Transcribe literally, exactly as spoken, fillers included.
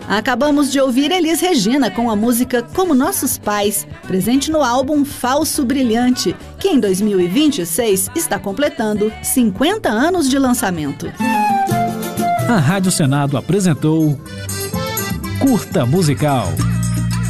Acabamos de ouvir Elis Regina com a música Como Nossos Pais, presente no álbum Falso Brilhante, que em dois mil e vinte e seis está completando cinquenta anos de lançamento. A Rádio Senado apresentou Curta Musical.